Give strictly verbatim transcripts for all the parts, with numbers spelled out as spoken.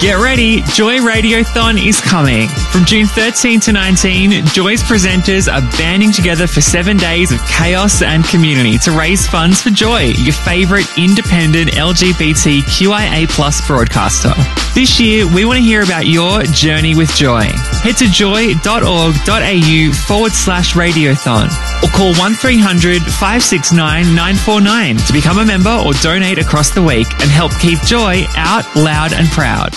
Get ready, Joy Radiothon is coming. From June thirteenth to nineteenth, Joy's presenters are banding together for seven days of chaos and community to raise funds for Joy, your favourite independent L G B T Q I A plus broadcaster. This year, we want to hear about your journey with Joy. Head to joy.org.au forward slash radiothon or call one three hundred five six nine nine four nine to become a member or donate across the week and help keep Joy out loud and proud.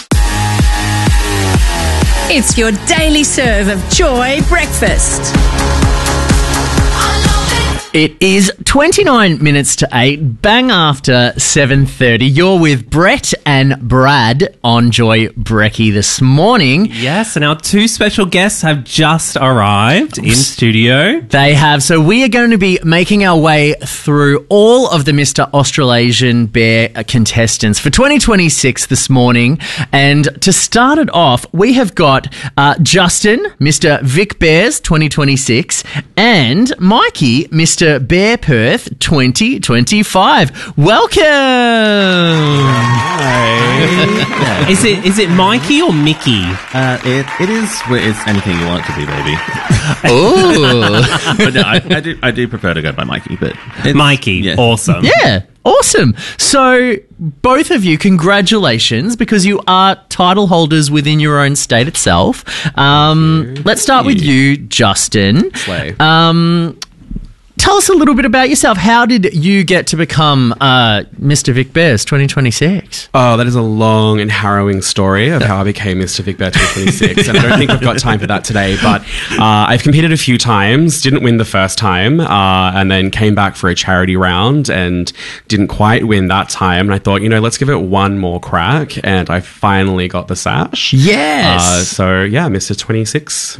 It's your daily serve of Joy Breakfast. It is twenty-nine minutes to eight, bang after seven thirty. You're with Brett and Brad on Joy Brekkie this morning. Yes, and our two special guests have just arrived in studio. They have. So we are going to be making our way through all of the Mister Australasian Bear contestants for twenty twenty-six this morning. And to start it off, we have got uh, Justin, Mister Vic Bears twenty twenty-six, and Mikey, Mister Bear Perth twenty twenty-five. Welcome! Hi. Is it is it Mikey or Mickey? Uh, it it is. It's anything you want it to be, baby. Oh, but no, I, I do I do prefer to go by Mikey. But it's, Mikey, yeah. awesome. yeah. Awesome. So, both of you, congratulations, because you are title holders within your own state itself. Um, let's start with you, Justin. Slay. Um, tell us a little bit about yourself. How did you get to become uh, Mister Vic Bears twenty twenty-six? Oh, that is a long and harrowing story of how I became Mister Vic Bear twenty twenty-six, and I don't think we've got time for that today, but uh, I've competed a few times, didn't win the first time, uh, and then came back for a charity round and didn't quite win that time, and I thought, you know, let's give it one more crack, and I finally got the sash. Yes. Uh, so, yeah, Mister twenty-six.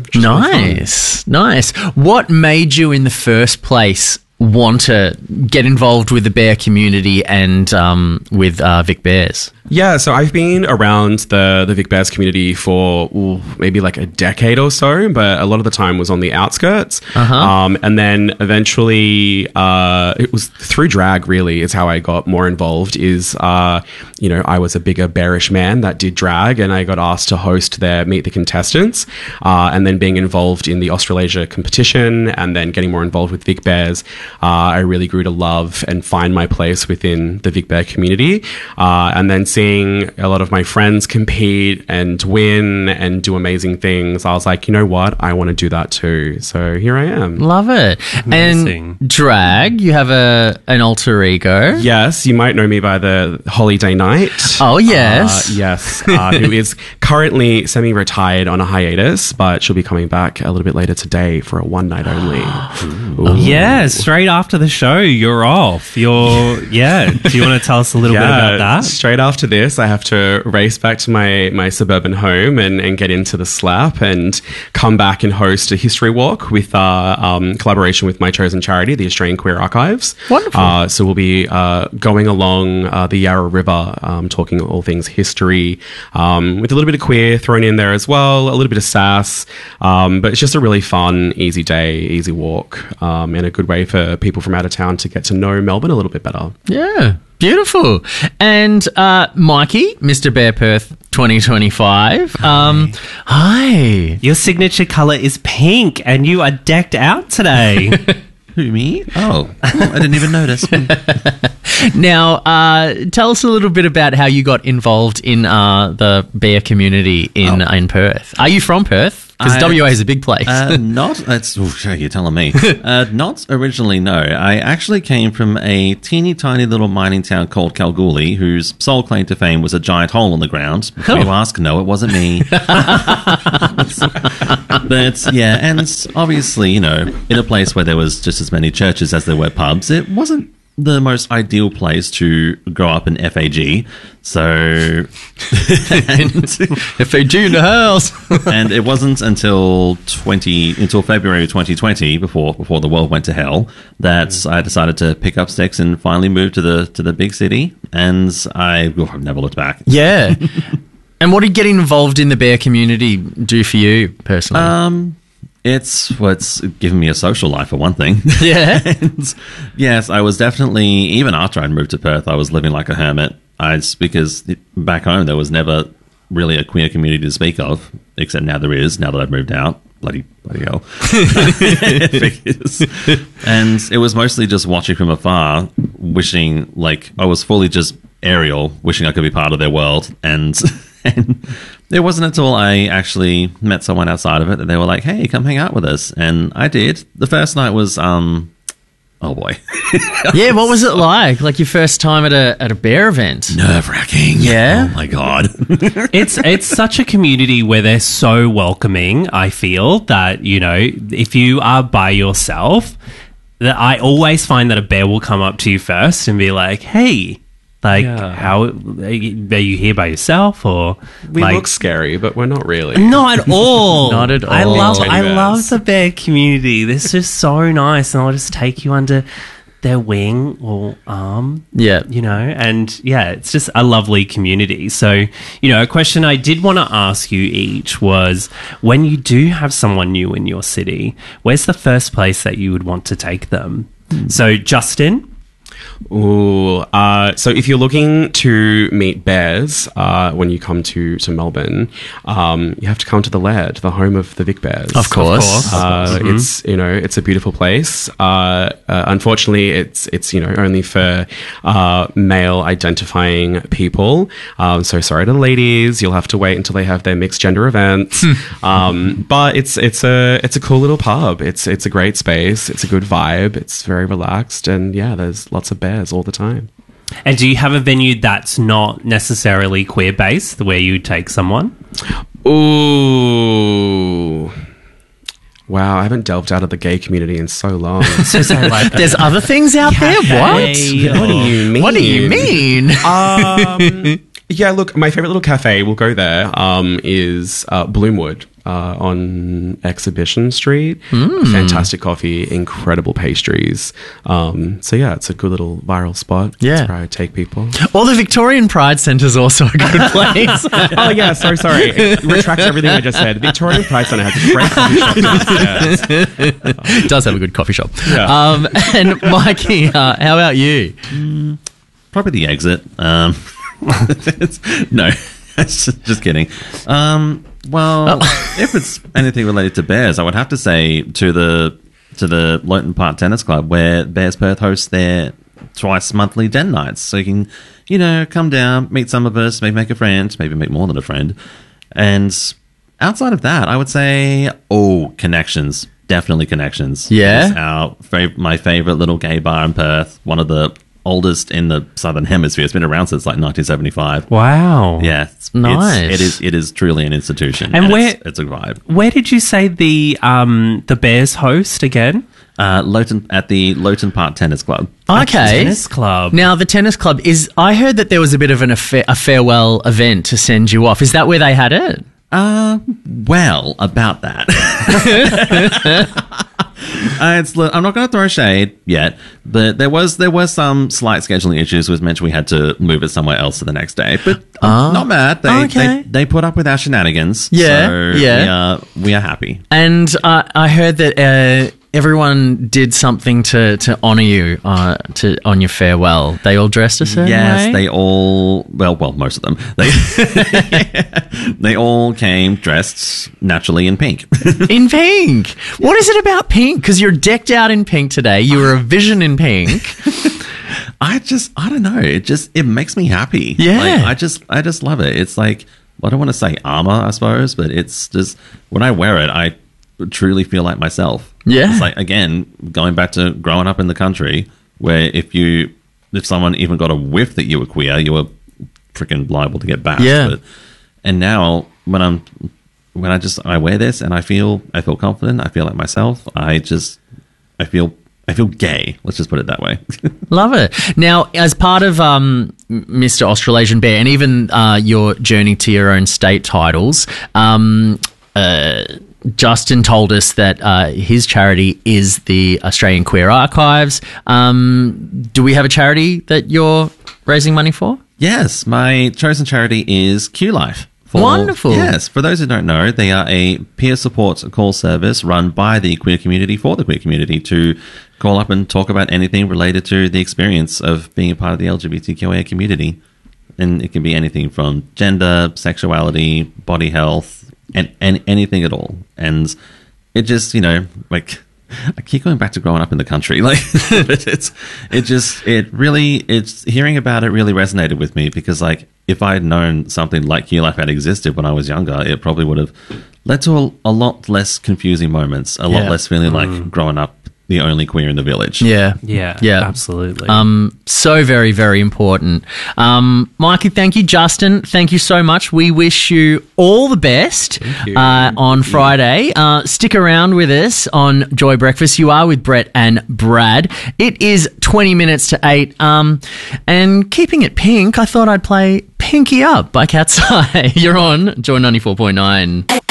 Nice. Nice. What made you in the first place want to get involved with the bear community and um, with uh, Vic Bears? Yeah, so I've been around the, the Vic Bears community for ooh, maybe like a decade or so, but a lot of the time was on the outskirts. Uh-huh. Um, and then eventually, uh, it was through drag, really, is how I got more involved, is, uh, you know, I was a bigger bearish man that did drag, and I got asked to host their Meet the Contestants, uh, and then being involved in the Australasia competition, and then getting more involved with Vic Bears, uh, I really grew to love and find my place within the Vic Bear community. Uh, and then seeing a lot of my friends compete and win and do amazing things, I was like, you know what? I want to do that too. So here I am. Love it. Amazing. And drag, you have a an alter ego. Yes, you might know me by the Holiday Knight. Oh, yes. Uh, yes, uh, who is currently semi-retired on a hiatus, but she'll be coming back a little bit later today for a one night only. Ooh. Yeah, straight after the show, you're off. You're, yeah. Do you want to tell us a little Yeah, bit about that? Straight after this, I have to race back to my, my suburban home and, and get into the slap and come back and host a history walk with uh, um, collaboration with my chosen charity, the Australian Queer Archives. Wonderful. Uh, so we'll be uh, going along uh, the Yarra River, um, talking all things history, um, with a little bit of queer thrown in there as well, a little bit of sass. Um, but it's just a really fun, easy day, easy walk, um, and a good way for people from out of town to get to know Melbourne a little bit better. Yeah. Beautiful. And uh, Mikey, Mister Bear Perth twenty twenty-five. Hi. Um, hi. Your signature colour is pink and you are decked out today. Who, me? Oh, I didn't even notice. Now, uh, tell us a little bit about how you got involved in uh, the bear community in, Oh. in Perth. Are you from Perth? Because I- W A is a big place. Uh, not, that's, oof, you're telling me. Uh, not originally, no. I actually came from a teeny tiny little mining town called Kalgoorlie, whose sole claim to fame was a giant hole in the ground. Before you ask, no, it wasn't me. But yeah, and obviously, you know, in a place where there was just as many churches as there were pubs, it wasn't the most ideal place to grow up in F A G. So, and, F A G in the house. and it wasn't until twenty until February twenty twenty, before before the world went to hell, that I decided to pick up sticks and finally move to the to the big city. And I, oh, I've never looked back. Yeah. And what did getting involved in the bear community do for you personally? Um. It's what's given me a social life, for one thing. Yeah. And yes, I was definitely, even after I'd moved to Perth, I was living like a hermit. I, because back home there was never really a queer community to speak of, except now there is, now that I've moved out. Bloody, bloody hell. And it was mostly just watching from afar, wishing, like, I was fully just Ariel, wishing I could be part of their world. And, and it wasn't until I actually met someone outside of it that they were like, hey, come hang out with us. And I did. The first night was, um, oh boy. Yeah, what was it like? Like your first time at a at a bear event? Nerve-wracking. Yeah? Oh my God. It's it's such a community where they're so welcoming, I feel, that, you know, if you are by yourself, that I always find that a bear will come up to you first and be like, hey, like, Yeah. how are you, are you here by yourself? Or We like, look scary, but we're not really. not at all. Not at I all. love Teddy I bears. love the bear community. They're just so nice, and I'll just take you under their wing or arm. Yeah. You know, and yeah, it's just a lovely community. So, you know, a question I did want to ask you each was, when you do have someone new in your city, where's the first place that you would want to take them? So, Justin. Ooh, uh, so if you're looking to meet bears uh, when you come to, to Melbourne, um, you have to come to the Laird, the home of the Vic Bears. Of course. Uh, It's you know it's a beautiful place. Uh, uh, unfortunately, it's it's you know only for uh, male identifying people. Um, so sorry to the ladies, you'll have to wait until they have their mixed gender events. um, but it's it's a it's a cool little pub. It's it's a great space. It's a good vibe. It's very relaxed, and yeah, there's lots of bears all the time. And do you have a venue that's not necessarily queer based where you take someone? Ooh. Wow, I haven't delved out of the gay community in so long. There's other things out there? What? Hey, What do you mean? What do you mean? Um, yeah, look, my favorite little cafe, we'll go there, um, is uh, Bloomwood uh, on Exhibition Street. Mm. Fantastic coffee, incredible pastries. Um, so, yeah, it's a good little viral spot. Yeah. That's where I take people. Well, the Victorian Pride Centre is also a good place. Oh, yeah, sorry, sorry. It retracts everything I just said. Victorian Pride Centre has a great coffee shop downstairs. It does have a good coffee shop. Yeah. Um, and Mikey, uh, how about you? Probably the exit. Um, it's- no, it's just, just kidding. Um, well, if it's anything related to bears, I would have to say to the to the Lowton Park Tennis Club, where Bears Perth hosts their twice monthly den nights. So you can, you know, come down, meet some of us, maybe make a friend, maybe make more than a friend. And outside of that, I would say, oh, Connections. Definitely Connections. Yeah? It's our fav- my favorite little gay bar in Perth. One of the oldest in the Southern Hemisphere. It's been around since like nineteen seventy-five. Wow. Yeah, it's, Nice. It's, it is. It is truly an institution, And where- it's, it's a vibe. Where did you say the um the Bears host again? Uh, Lowton at the Lowton Park Tennis Club. Okay. Tennis club. Now, the tennis club is. I heard that there was a bit of an affa- a farewell event to send you off. Is that where they had it? Uh, well, about that. Uh, it's, I'm not going to throw shade yet, but there was there was some slight scheduling issues, which meant we had to move it somewhere else to the next day. But Ah. not bad. They, Okay. they they put up with our shenanigans. Yeah, so yeah. We are we are happy. And uh, I heard that uh, everyone did something to, to honour you uh, to on your farewell. They all dressed a certain Yes, way? they all well, well, most of them. They they all came dressed naturally in pink. in pink. What is it about pink? Because you're decked out in pink today. You were a vision in pink. I just, I don't know. It just, it makes me happy. Yeah. Like, I just, I just love it. It's like, I don't want to say armor, I suppose, but it's just, when I wear it, I truly feel like myself. Yeah. It's like, again, going back to growing up in the country, where if you, if someone even got a whiff that you were queer, you were freaking liable to get bashed. Yeah. But, and now, when I'm, when I just, I wear this and I feel, I feel confident, I feel like myself, I just, I feel, I feel gay. Let's just put it that way. Love it. Now, as part of um, Mister Australasian Bear and even uh, your journey to your own state titles, um, uh, Justin told us that uh, his charity is the Australian Queer Archives. Um, do we have a charity that you're raising money for? Yes, my chosen charity is Q Life. For, Wonderful. Yes, for those who don't know, they are a peer support call service run by the queer community for the queer community to call up and talk about anything related to the experience of being a part of the L G B T Q I A community. and it can be anything from gender, sexuality, body health, and, and anything at all. And it just, you know, like, I keep going back to growing up in the country. Like, it's, it just, it really, it's, hearing about it really resonated with me because, like, if I had known something like Q Life had existed when I was younger, it probably would have led to a, a lot less confusing moments, a lot Yeah. less feeling like growing up the only queer in the village. Yeah. Yeah, Yeah. absolutely. Um, so very, very important. Um, Mikey, thank you. Justin, thank you so much. We wish you all the best you. uh, on Friday. Uh, stick around with us on Joy Breakfast. You are with Brett and Brad. It is twenty minutes to eight. Um, and keeping it pink, I thought I'd play Pinky Up by Cat's Eye. You're on Joy ninety-four point nine.